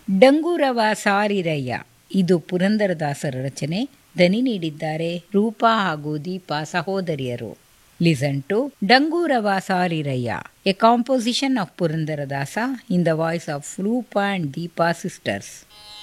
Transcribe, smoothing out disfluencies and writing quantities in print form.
ಡಂಗೂರವ ಸಾರಿರಯ್ಯ ಇದು ಪುರಂದರದಾಸರ ರಚನೆ. ದನಿ ನೀಡಿದ್ದಾರೆ ರೂಪಾ ಹಾಗೂ ದೀಪಾ ಸಹೋದರಿಯರು. Listen to ಡಂಗೂರವ ಸಾರಿರಯ್ಯ, A composition of Purandaradasa in the voice of Roopa and Deepa sisters.